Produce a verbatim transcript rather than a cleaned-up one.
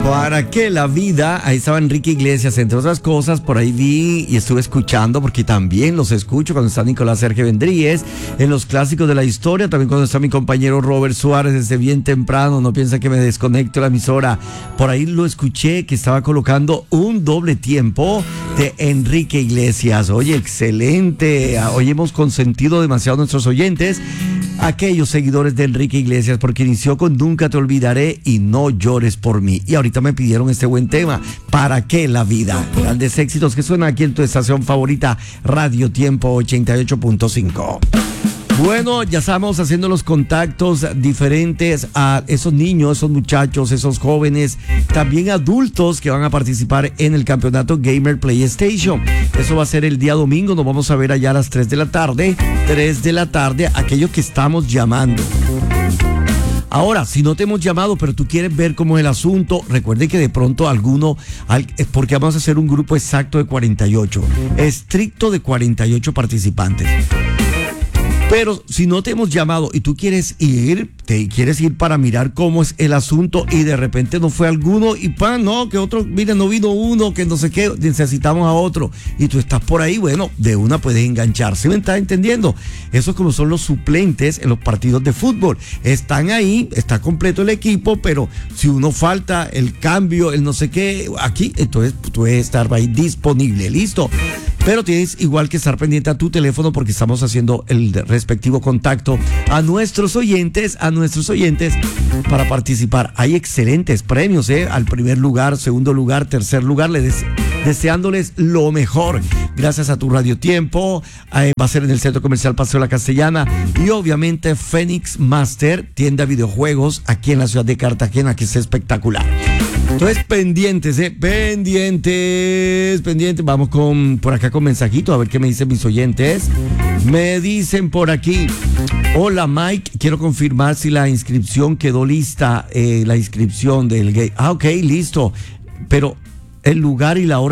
¿Para qué la vida? Ahí estaba Enrique Iglesias, entre otras cosas. Por ahí vi y estuve escuchando, porque también los escucho cuando está Nicolás Sergio Vendríez en los clásicos de la historia, también cuando está mi compañero Robert Suárez desde bien temprano. No piensa que me desconecto la emisora. Por ahí lo escuché que estaba colocando un doble tiempo de Enrique Iglesias. Oye, excelente. Hoy hemos consentido demasiado a nuestros oyentes, aquellos seguidores de Enrique Iglesias, porque inició con Nunca te olvidaré y No llores por mí. Y ahorita me pidieron este buen tema, ¿para qué la vida? Grandes éxitos que suenan aquí en tu estación favorita, Radio Tiempo ochenta y ocho punto cinco. Bueno, ya estamos haciendo los contactos diferentes a esos niños, esos muchachos, esos jóvenes, también adultos que van a participar en el campeonato Gamer PlayStation. Eso va a ser el día domingo, nos vamos a ver allá a las tres de la tarde, tres de la tarde, aquellos que estamos llamando. Ahora, si no te hemos llamado, pero tú quieres ver cómo es el asunto, recuerde que de pronto alguno, porque vamos a hacer un grupo exacto de cuarenta y ocho, estricto de cuarenta y ocho participantes. Pero si no te hemos llamado y tú quieres ir, te quieres ir para mirar cómo es el asunto y de repente no fue alguno y pan, no, que otro, mire, no vino uno, que no sé qué, necesitamos a otro y tú estás por ahí, bueno, de una puedes enganchar. ¿Sí me estás entendiendo? Eso es como son los suplentes en los partidos de fútbol. Están ahí, está completo el equipo, pero si uno falta, el cambio, el no sé qué, aquí, entonces tú puedes estar ahí disponible, listo. Pero tienes igual que estar pendiente a tu teléfono porque estamos haciendo el respectivo contacto a nuestros oyentes, a nuestros oyentes para participar. Hay excelentes premios, ¿eh? Al primer lugar, segundo lugar, tercer lugar, les des- deseándoles lo mejor. Gracias a tu Radio Tiempo, eh, va a ser en el Centro Comercial Paseo La Castellana y obviamente Phoenix Master, tienda de videojuegos aquí en la ciudad de Cartagena, que es espectacular. Entonces, pendientes, ¿eh? Pendientes, pendientes. Vamos con por acá con mensajito, a ver qué me dicen mis oyentes. Me dicen por aquí, hola Mike, quiero confirmar si la inscripción quedó lista, eh, la inscripción del gay. Ah, ok, listo. Pero el lugar y la hora